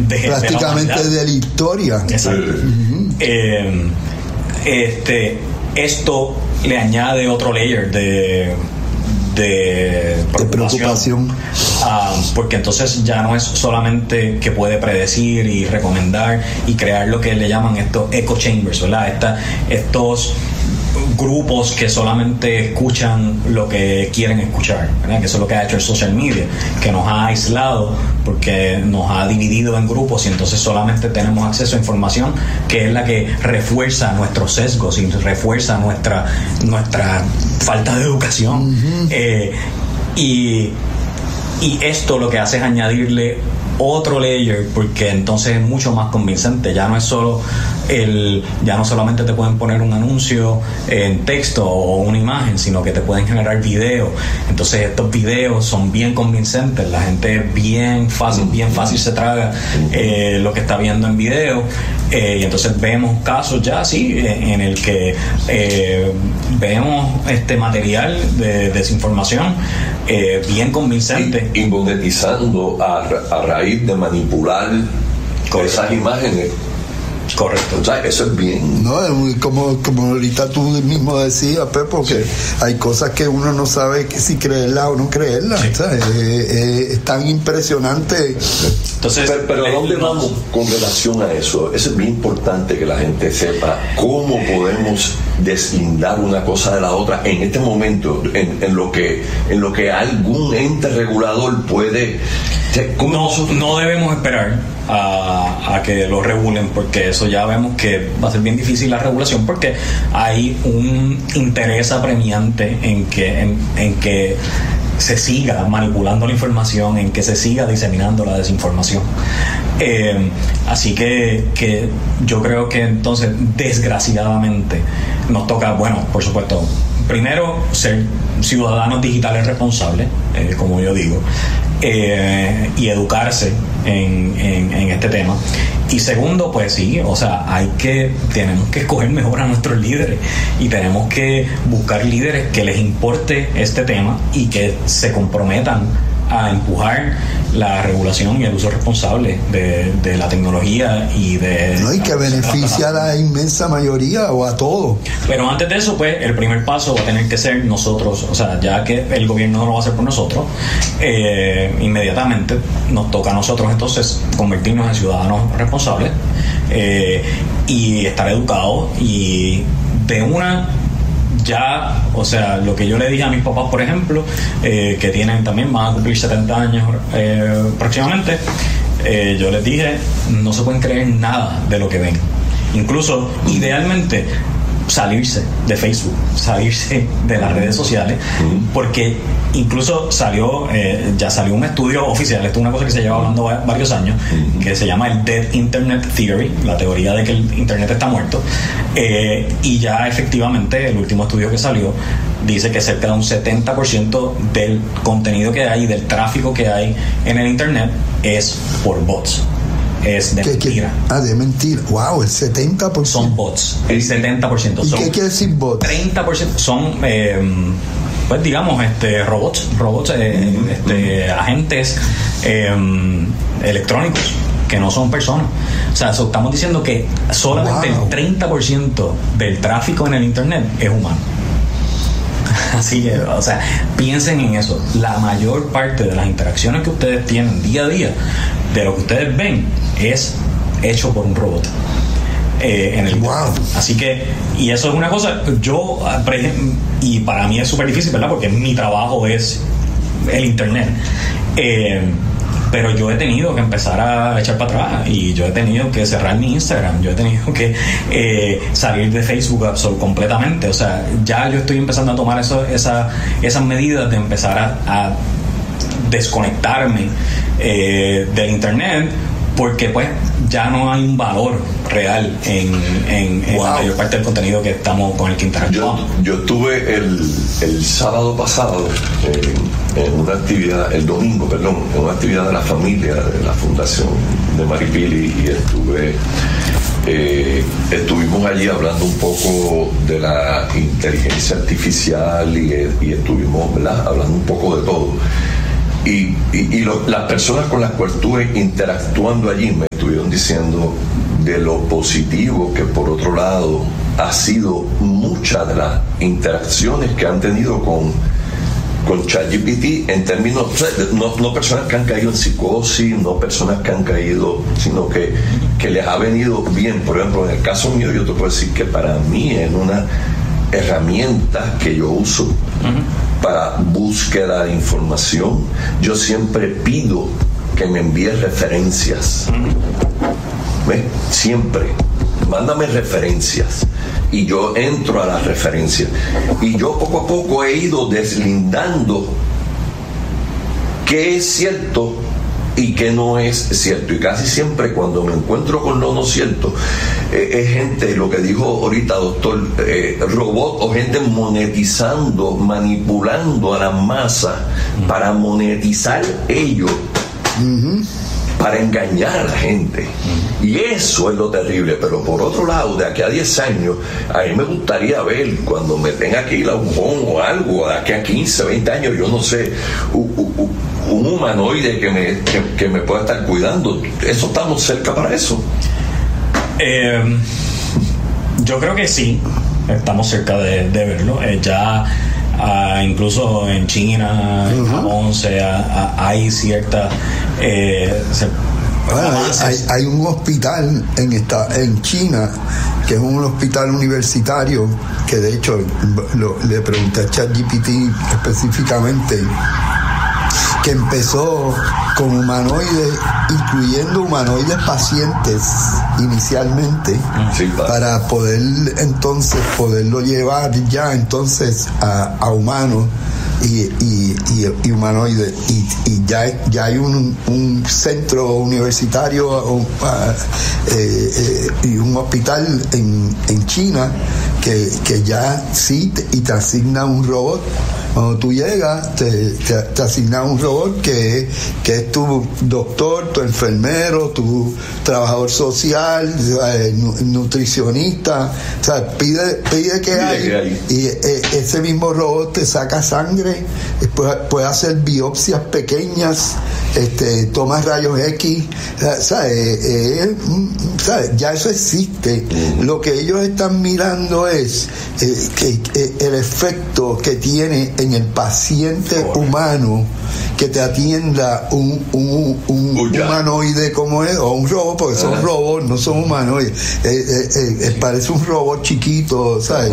prácticamente de la historia. Exacto. Esto le añade otro layer de preocupación. Porque entonces ya no es solamente que puede predecir y recomendar y crear lo que le llaman estos echo chambers, ¿verdad? Estos grupos que solamente escuchan lo que quieren escuchar, ¿verdad? Que eso es lo que ha hecho el social media, que nos ha aislado porque nos ha dividido en grupos y entonces solamente tenemos acceso a información que es la que refuerza nuestros sesgos y refuerza nuestra falta de educación. Y esto lo que hace es añadirle otro layer, porque entonces es mucho más convincente. Ya no solamente te pueden poner un anuncio en texto o una imagen, sino que te pueden generar video. Entonces estos videos son bien convincentes, la gente bien fácil se traga lo que está viendo en video. Y entonces vemos casos ya así en el que vemos material de desinformación bien convincente y monetizando a raíz de manipular esas imágenes. Correcto. O sea, eso es bien. No, como ahorita tú mismo decías, Pepo, que hay cosas que uno no sabe si creerlas o no creerlas. Sí. Es tan impresionante. Entonces, pero ¿a dónde vamos con relación a eso? Eso es bien importante que la gente sepa cómo podemos deslindar una cosa de la otra en este momento, en lo que algún ente regulador puede. No debemos esperar a que lo regulen, porque eso ya vemos que va a ser bien difícil la regulación, porque hay un interés apremiante en que se siga manipulando la información, en que se siga diseminando la desinformación. Así que yo creo que entonces, desgraciadamente, nos toca, bueno, por supuesto, primero ser ciudadanos digitales responsables, como yo digo, y educarse en este tema. Y segundo, pues sí, o sea, tenemos que escoger mejor a nuestros líderes y tenemos que buscar líderes que les importe este tema y que se comprometan a empujar la regulación y el uso responsable de la tecnología y y que beneficia a la inmensa mayoría o a todos. Pero antes de eso, pues el primer paso va a tener que ser nosotros, o sea, ya que el gobierno no lo va a hacer por nosotros, inmediatamente nos toca a nosotros entonces convertirnos en ciudadanos responsables y estar educados y de una. Ya, o sea, lo que yo le dije a mis papás, por ejemplo, que tienen también, van a cumplir 70 años próximamente, yo les dije, no se pueden creer nada de lo que ven. Incluso, idealmente, salirse de Facebook, salirse de las redes sociales, porque incluso ya salió un estudio oficial, esto es una cosa que se lleva hablando varios años, que se llama el Dead Internet Theory, la teoría de que el Internet está muerto, y ya efectivamente el último estudio que salió dice que cerca de un 70% del contenido que hay, del tráfico que hay en el Internet es por bots. Es de mentira. De mentira. Wow, el 70%. Son bots. El 70%. ¿Y qué quiere decir bots? 30% son, pues digamos, robots, agentes electrónicos que no son personas. O sea, estamos diciendo que solamente el 30% del tráfico en el Internet es humano. Así que, o sea, piensen en eso. La mayor parte de las interacciones que ustedes tienen día a día, de lo que ustedes ven, es hecho por un robot en el Así que, y eso es una cosa, y para mí es súper difícil, ¿verdad? Porque mi trabajo es el Internet. Pero yo he tenido que empezar a echar para atrás y yo he tenido que cerrar mi Instagram, yo he tenido que salir de Facebook completamente. O sea, ya yo estoy empezando a tomar esas medidas de empezar a desconectarme del Internet, porque pues ya no hay un valor real en la mayor parte del contenido que estamos con el que interactuamos. Yo estuve el sábado pasado en una actividad, el domingo, perdón, en una actividad de la familia de la Fundación de Maripili y estuvimos allí hablando un poco de la inteligencia artificial y estuvimos, ¿verdad?, hablando un poco de todo. las personas con las cuales estuve interactuando allí me estuvieron diciendo de lo positivo que por otro lado ha sido muchas de las interacciones que han tenido con ChatGPT en términos, no personas que han caído en psicosis, no personas que han caído, sino que les ha venido bien. Por ejemplo, en el caso mío yo te puedo decir que para mí es una herramienta que yo uso para búsqueda de información. Yo siempre pido que me envíe referencias. ¿Ves? Siempre mándame referencias y yo entro a las referencias y yo poco a poco he ido deslindando qué es cierto y qué no es cierto, y casi siempre cuando me encuentro con lo no cierto es gente, lo que dijo ahorita doctor, robot o gente monetizando, manipulando a la masa para monetizar ellos, para engañar a la gente. Y eso es lo terrible. Pero por otro lado, de aquí a 10 años a mí me gustaría ver, cuando me tenga que ir a un home o algo, de aquí a 15, 20 años, yo no sé, un humanoide que me pueda estar cuidando. ¿Eso estamos cerca para eso? Yo creo que sí, estamos cerca de verlo. Incluso en China, en Japón, hay cierta hay un hospital en China que es un hospital universitario que de hecho le pregunté a ChatGPT específicamente, que empezó con humanoides, incluyendo humanoides pacientes inicialmente, para poderlo llevar ya entonces a humanos y humanoides, y ya hay un centro universitario y un hospital en China que ya sí te asigna un robot. Cuando tú llegas, te asigna un robot que es tu doctor, tu enfermero, tu trabajador social, nutricionista. O sea, pide que hay. Y ese mismo robot te saca sangre, puede hacer biopsias pequeñas, toma rayos X. Ya eso existe. Lo que ellos están mirando es el efecto que tiene en el paciente humano que te atienda un humanoide como es, o un robot, porque son robots, no son humanoides. Parece un robot chiquito, ¿sabes?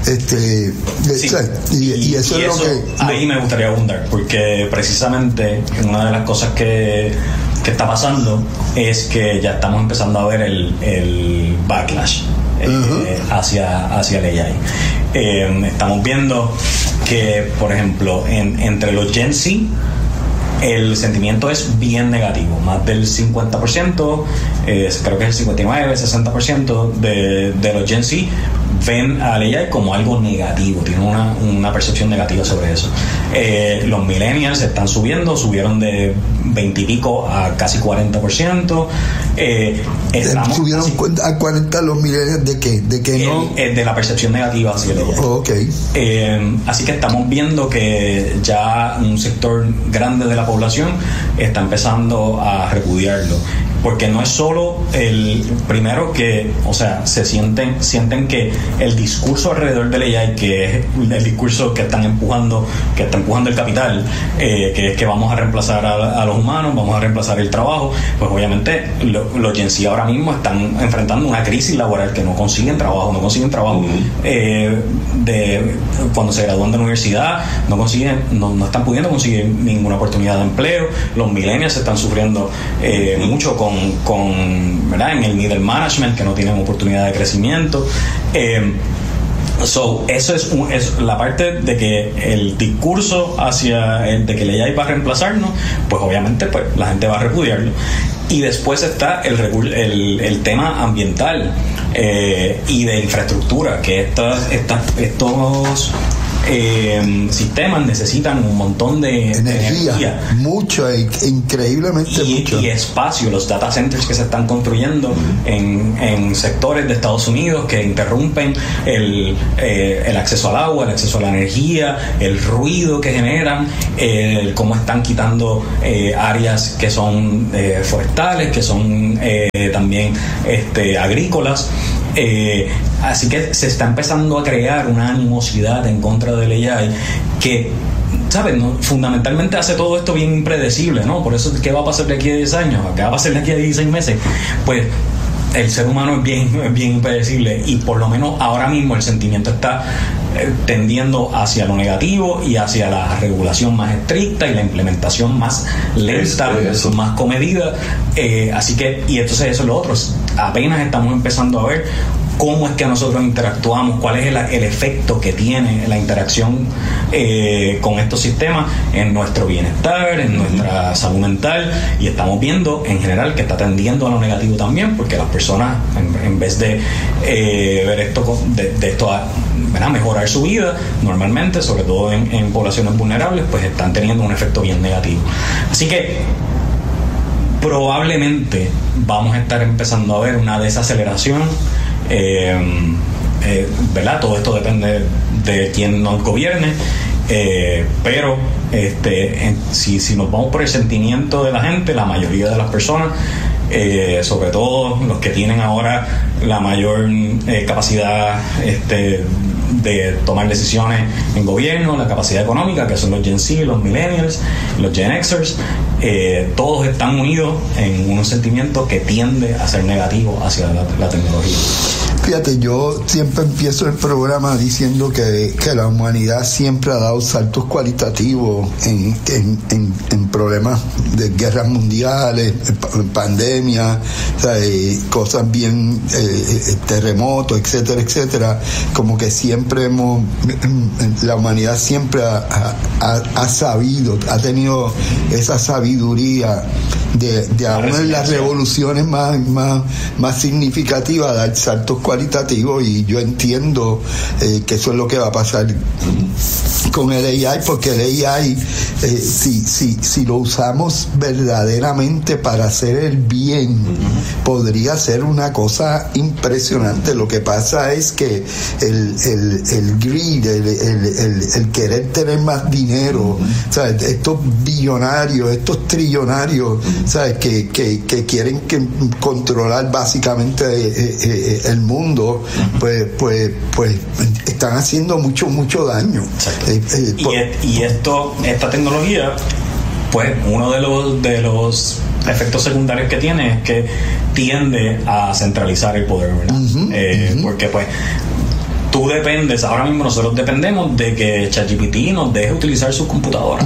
Y eso es lo que... Ahí me gustaría abundar, porque precisamente una de las cosas que está pasando es que ya estamos empezando a ver el backlash hacia el AI. Estamos viendo que, por ejemplo, entre los Gen Z el sentimiento es bien negativo. Más del 50%, creo que es el 59-60% de los Gen Z ven al AI como algo negativo, tienen una percepción negativa sobre eso. Los millennials están subieron de 20 y pico a casi 40%. ¿Subieron a 40 los millennials de qué? ¿De que no? De la percepción negativa hacia el AI. Así que estamos viendo que ya un sector grande de la población está empezando a repudiarlo, porque no es solo el primero que, o sea, sienten que el discurso alrededor del AI, que es el discurso que está empujando el capital, que es que vamos a reemplazar a los humanos, vamos a reemplazar el trabajo, pues obviamente los Gen Z ahora mismo están enfrentando una crisis laboral, que no consiguen trabajo de cuando se gradúan de la universidad, no están pudiendo conseguir ninguna oportunidad de empleo. Los millennials están sufriendo mucho con ¿verdad? En el middle management, que no tienen oportunidad de crecimiento. Eso es la parte de que el discurso de que el AI va a reemplazarnos, pues obviamente pues la gente va a repudiarlo. Y después está el tema ambiental y de infraestructura, que estos sistemas necesitan un montón de energía. Mucho, increíblemente mucho. Y espacio, los data centers que se están construyendo en sectores de Estados Unidos que interrumpen el acceso al agua, el acceso a la energía, el ruido que generan, cómo están quitando áreas que son forestales, que son también agrícolas. Así que se está empezando a crear una animosidad en contra del AI que, ¿sabes? ¿No? Fundamentalmente hace todo esto bien impredecible, ¿no? Por eso, ¿qué va a pasar de aquí a 10 años? ¿Qué va a pasar de aquí a 16 meses? Pues el ser humano es bien impredecible, y por lo menos ahora mismo el sentimiento está tendiendo hacia lo negativo y hacia la regulación más estricta y la implementación más lenta, más comedida. Así que, y entonces eso es lo otro, apenas estamos empezando a ver cómo es que nosotros interactuamos, cuál es el efecto que tiene la interacción con estos sistemas en nuestro bienestar, en nuestra salud mental, y estamos viendo en general que está tendiendo a lo negativo también, porque las personas en vez de ver esto de esto a mejorar su vida normalmente, sobre todo en poblaciones vulnerables, pues están teniendo un efecto bien negativo. Así que probablemente vamos a estar empezando a ver una desaceleración. ¿Verdad? Todo esto depende de quién nos gobierne, pero si nos vamos por el sentimiento de la gente, la mayoría de las personas, sobre todo los que tienen ahora la mayor capacidad de tomar decisiones en gobierno, la capacidad económica, que son los Gen Z, los Millennials, los Gen Xers, todos están unidos en un sentimiento que tiende a ser negativo hacia la tecnología. Fíjate, yo siempre empiezo el programa diciendo que la humanidad siempre ha dado saltos cualitativos en problemas de guerras mundiales, en pandemias, cosas bien, terremotos, etcétera, etcétera. Como que siempre la humanidad siempre ha sabido, ha tenido esa sabiduría de aún en las revoluciones más significativas, dar saltos cualitativos, y yo entiendo que eso es lo que va a pasar con el AI, porque el AI, si lo usamos verdaderamente para hacer el bien, podría ser una cosa impresionante. Lo que pasa es que el greed, el querer tener más dinero, ¿sabes? Estos billonarios, estos trillonarios, ¿sabes? Que quieren controlar básicamente el mundo, pues están haciendo mucho daño. Y esta tecnología, pues uno de los efectos secundarios que tiene es que tiende a centralizar el poder, ¿verdad? Porque pues tú dependes, ahora mismo nosotros dependemos de que ChatGPT nos deje utilizar sus computadoras.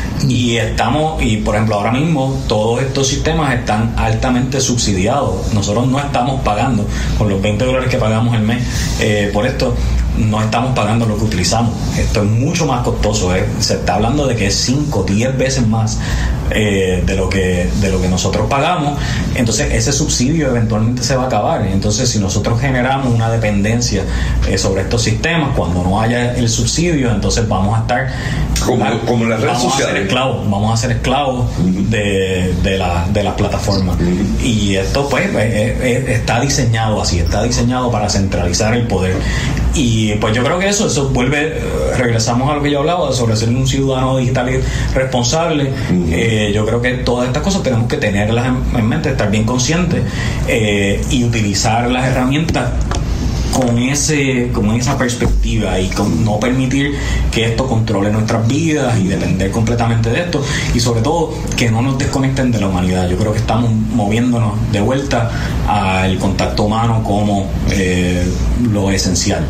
Y por ejemplo, ahora mismo todos estos sistemas están altamente subsidiados. Nosotros no estamos pagando, con los $20 que pagamos al mes por esto, no estamos pagando lo que utilizamos. Esto es mucho más costoso. Se está hablando de que es 5 o 10 veces más de lo que nosotros pagamos. Entonces ese subsidio eventualmente se va a acabar. Entonces, si nosotros generamos una dependencia sobre estos sistemas, cuando no haya el subsidio, entonces vamos a estar como en las redes sociales. Vamos a ser esclavos de las plataformas. Y esto pues está diseñado así, está diseñado para centralizar el poder. Y pues yo creo que eso regresamos a lo que yo hablaba sobre ser un ciudadano digital y responsable. Yo creo que todas estas cosas tenemos que tenerlas en mente, estar bien conscientes y utilizar las herramientas con esa perspectiva, y con no permitir que esto controle nuestras vidas y depender completamente de esto, y sobre todo que no nos desconecten de la humanidad. Yo creo que estamos moviéndonos de vuelta al contacto humano como lo esencial.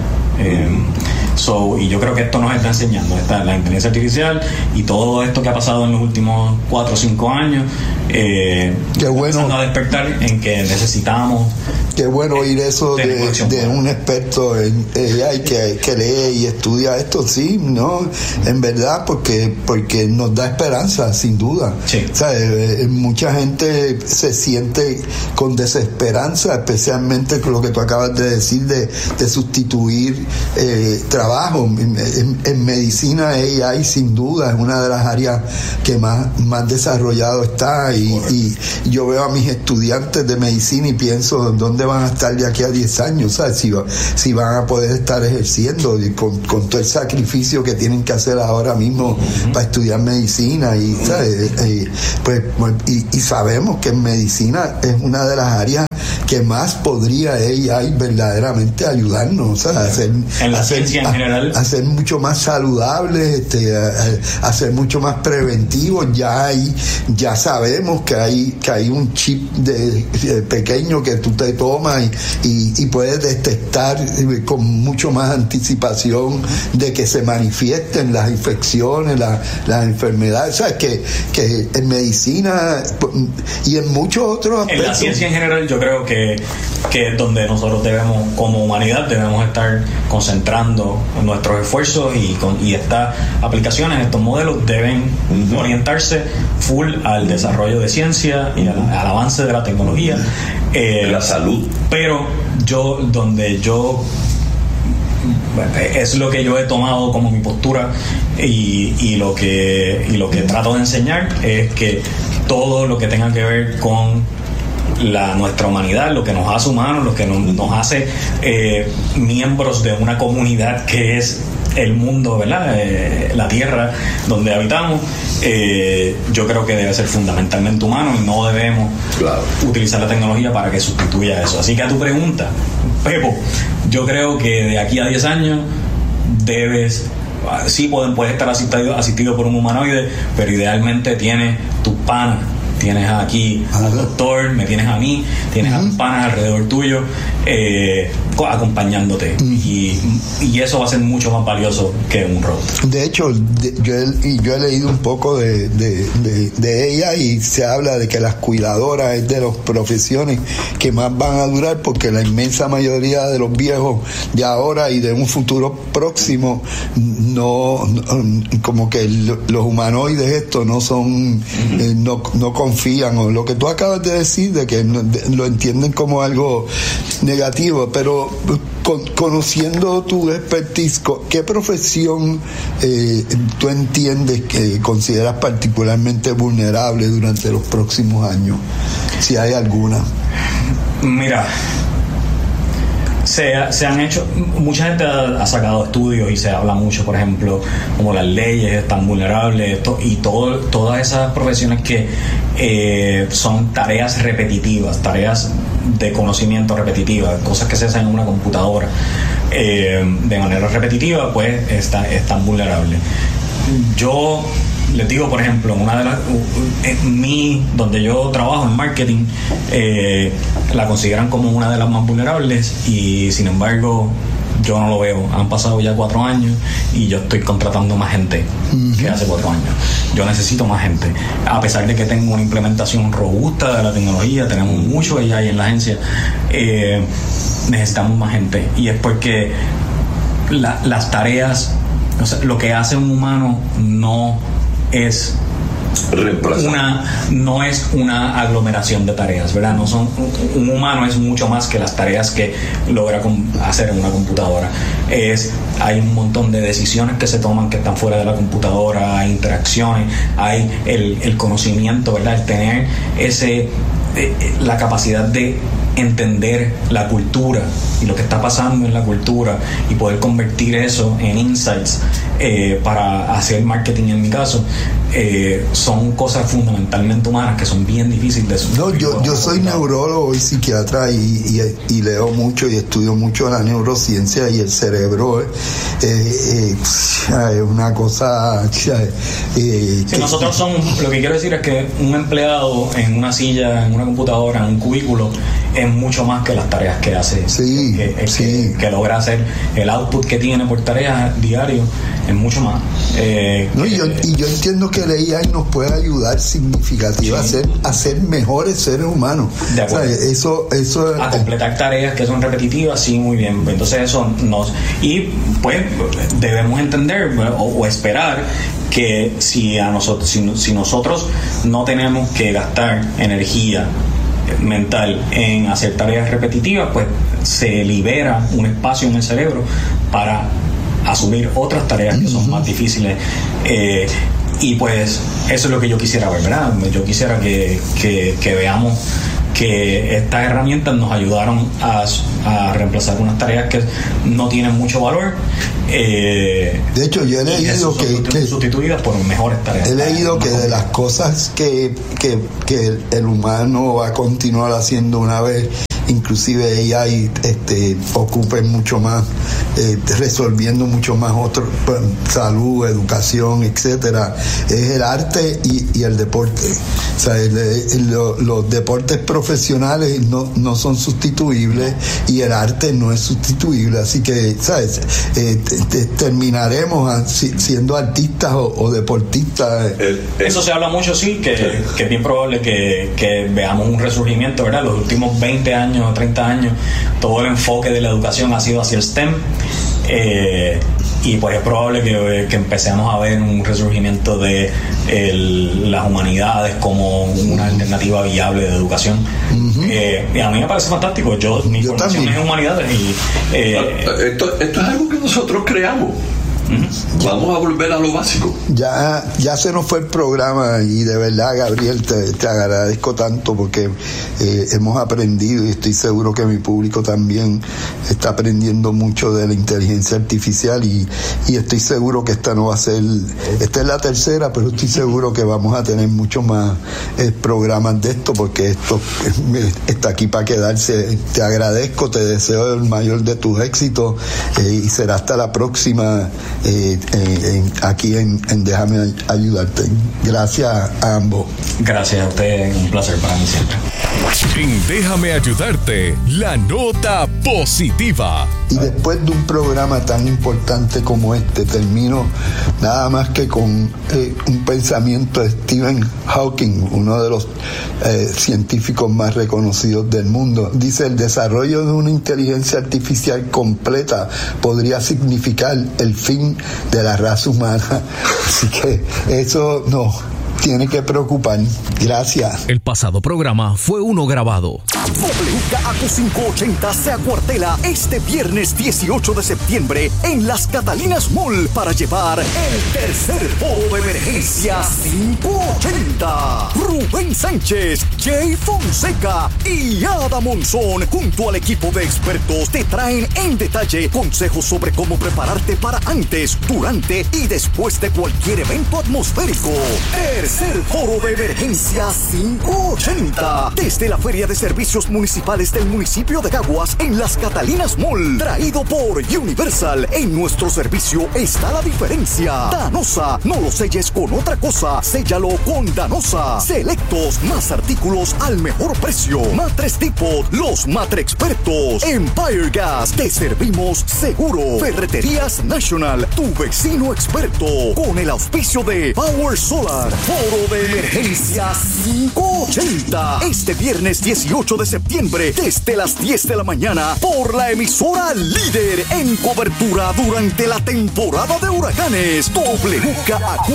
Y yo creo que esto nos está enseñando, la inteligencia artificial y todo esto que ha pasado en los últimos 4 o 5 años, Qué bueno. Empezando a despertar en que necesitamos. Qué bueno oír eso de un experto en AI que lee y estudia esto, sí, ¿no? En verdad, porque nos da esperanza, sin duda. Sí. O sea, mucha gente se siente con desesperanza, especialmente con lo que tú acabas de decir de sustituir trabajo. En medicina AI sin duda es una de las áreas que más desarrollado está, y yo veo a mis estudiantes de medicina y pienso dónde van a estar de aquí a 10 años, ¿sabes? Si van a poder estar ejerciendo y con todo el sacrificio que tienen que hacer ahora mismo para estudiar medicina, y ¿sabes? Y sabemos que en medicina es una de las áreas que más podría AI verdaderamente ayudarnos, o sea, a ser mucho más saludables, a ser mucho más preventivos. Ya sabemos que hay un chip pequeño que tú te tomas y puedes detectar con mucho más anticipación de que se manifiesten las infecciones, las enfermedades. O sea, que en medicina y en muchos otros aspectos. En la ciencia en general, yo creo que es donde nosotros debemos, como humanidad, debemos estar concentrando nuestros esfuerzos, y estas aplicaciones, estos modelos deben orientarse full al desarrollo de ciencia y al avance de la tecnología, la salud. Pero es lo que yo he tomado como mi postura, y lo que trato de enseñar es que todo lo que tenga que ver con nuestra humanidad, lo que nos hace humanos, lo que nos hace miembros de una comunidad que es el mundo, ¿verdad? La tierra donde habitamos, yo creo que debe ser fundamentalmente humano, y no debemos utilizar la tecnología para que sustituya eso. Así que a tu pregunta, Pepo, yo creo que de aquí a 10 años puedes estar asistido por un humanoide, pero idealmente tienes tus panas. Tienes aquí al doctor, me tienes a mí, tienes a tus panas alrededor tuyo, acompañándote, y eso va a ser mucho más valioso que un robot. De hecho, yo he leído un poco de ella, y se habla de que las cuidadoras es de las profesiones que más van a durar, porque la inmensa mayoría de los viejos de ahora y de un futuro próximo como que los humanoides estos no son, no confían, o lo que tú acabas de decir, de que lo entienden como algo negativo. Pero conociendo tu expertise, ¿qué profesión tú entiendes que consideras particularmente vulnerable durante los próximos años, si hay alguna? Mira, se han hecho, mucha gente ha sacado estudios y se habla mucho, por ejemplo, como las leyes están vulnerables, todas esas profesiones que son tareas repetitivas, tareas de conocimiento repetitivas, cosas que se hacen en una computadora de manera repetitiva, pues están vulnerables. Yo les digo, por ejemplo, donde yo trabajo en marketing, la consideran como una de las más vulnerables, y sin embargo yo no lo veo. Han pasado ya 4 años y yo estoy contratando más gente que hace 4 años. Yo necesito más gente, a pesar de que tengo una implementación robusta de la tecnología, tenemos mucho AI en la agencia, necesitamos más gente, y es porque las tareas, o sea, lo que hace un humano no es una aglomeración de tareas, ¿verdad? Un humano es mucho más que las tareas que logra hacer en una computadora. Hay un montón de decisiones que se toman que están fuera de la computadora, hay interacciones, hay el conocimiento, ¿verdad? El tener la capacidad de entender la cultura y lo que está pasando en la cultura, y poder convertir eso en insights para hacer marketing, en mi caso, son cosas fundamentalmente humanas que son bien difíciles de suplir. Yo soy neurólogo y psiquiatra, y leo mucho y estudio mucho la neurociencia, y el cerebro es una cosa nosotros somos, lo que quiero decir es que un empleado en una silla, en una computadora, en un cubículo, es mucho más que las tareas que hace. Que logra hacer. El output que tiene por tareas diario es mucho más. Y yo entiendo que el AI nos puede ayudar significativamente a ser mejores seres humanos. De acuerdo. O sea, eso a completar tareas que son repetitivas, sí, muy bien. Entonces eso nos... Y pues debemos entender o esperar que si nosotros no tenemos que gastar energía mental en hacer tareas repetitivas, pues se libera un espacio en el cerebro para asumir otras tareas que son más difíciles, y pues eso es lo que yo quisiera ver, ¿verdad? Yo quisiera que veamos que estas herramientas nos ayudaron a reemplazar unas tareas que no tienen mucho valor. De hecho, yo he leído que sustituidas por mejores tareas. He leído que de las cosas que el humano va a continuar haciendo una vez, inclusive AI ocupen mucho más, resolviendo mucho más otros, salud, educación, etcétera, es el arte y el deporte. O sea, los deportes profesionales no son sustituibles y el arte no es sustituible, así que, ¿sabes? Terminaremos siendo artistas o deportistas. Eso se habla mucho, sí, que es bien probable que veamos un resurgimiento, ¿verdad? Los últimos 20 años o 30 años, todo el enfoque de la educación ha sido hacia el STEM, y pues es probable que empecemos a ver un resurgimiento de las humanidades como una alternativa viable de educación. Y a mí me parece fantástico. Mi formación es en humanidades y esto es algo que nosotros creamos. Vamos a volver a lo básico. Ya se nos fue el programa y de verdad, Gabriel, te agradezco tanto porque hemos aprendido, y estoy seguro que mi público también está aprendiendo mucho de la inteligencia artificial, y estoy seguro que esta no va a ser, esta es la tercera, pero estoy seguro que vamos a tener muchos más programas de esto, porque esto está aquí para quedarse. Te agradezco, te deseo el mayor de tus éxitos, y será hasta la próxima aquí en Déjame Ayudarte. Gracias a ambos. Gracias a usted, un placer para mí siempre. En Déjame Ayudarte, la nota positiva. Y después de un programa tan importante como este, termino nada más que con un pensamiento de Stephen Hawking, uno de los científicos más reconocidos del mundo. Dice: el desarrollo de una inteligencia artificial completa podría significar el fin de la raza humana. Así que eso nos tiene que preocupar. Gracias. El pasado programa fue uno grabado. WKAQ 580 se acuartela este viernes 18 de septiembre en Las Catalinas Mall para llevar el tercer foro de emergencia 580. Rubén Sánchez, Jay Fonseca y Ada Monzón, junto al equipo de expertos, te traen en detalle consejos sobre cómo prepararte para antes, durante y después de cualquier evento atmosférico. Tercer foro de emergencia 580, desde la Feria de Servicios Municipales del municipio de Caguas en Las Catalinas Mall, traído por Universal. En nuestro servicio está la diferencia. Danosa, no lo selles con otra cosa, séllalo con Danosa. Selectos, más artículos al mejor precio. Matres Depot, los Matre Expertos. Empire Gas, te servimos seguro. Ferreterías National, tu vecino experto. Con el auspicio de Power Solar. Foro de emergencia 580, este viernes 18 de septiembre, desde las 10 de la mañana, por la emisora líder en cobertura durante la temporada de huracanes, WKAQ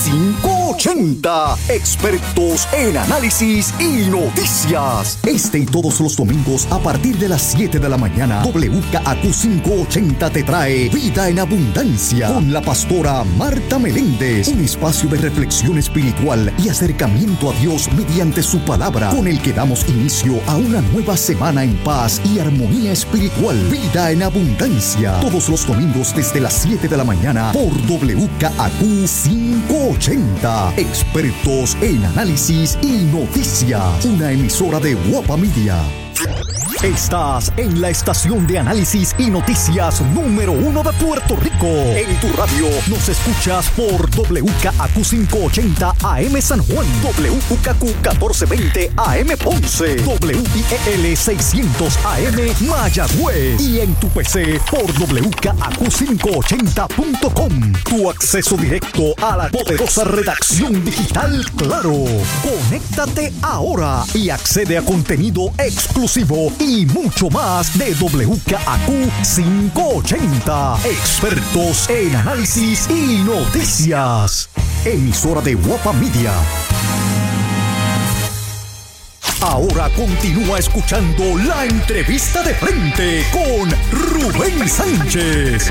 580, expertos en análisis y noticias. Este y todos los domingos a partir de las 7 de la mañana, WKAQ 580 te trae Vida en Abundancia con la pastora Marta Meléndez, un espacio de reflexión espiritual y acercamiento a Dios mediante su palabra, con el que damos inicio a una nueva semana en paz y armonía espiritual. Vida en Abundancia, todos los domingos desde las 7 de la mañana por WKAQ 580, expertos en análisis y noticias, una emisora de Guapa Media. Estás en la estación de análisis y noticias número 1 de Puerto Rico. En tu radio nos escuchas por WKAQ 580 AM San Juan, WKQ 1420 AM Ponce, WIEL 600 AM Mayagüez y en tu PC por WKAQ580.com. Tu acceso directo a la poderosa redacción digital Claro. Conéctate ahora y accede a contenido exclusivo y mucho más de WKAQ 580. Expertos en análisis y noticias. Emisora de Guapa Media. Ahora continúa escuchando la entrevista de frente con Rubén Sánchez.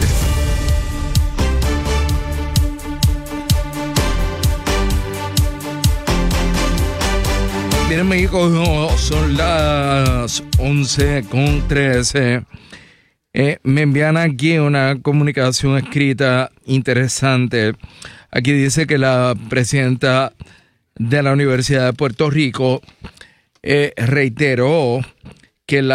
Bien, amigos, son las 11:13. Me envían aquí una comunicación escrita interesante. Aquí dice que la presidenta de la Universidad de Puerto Rico reiteró que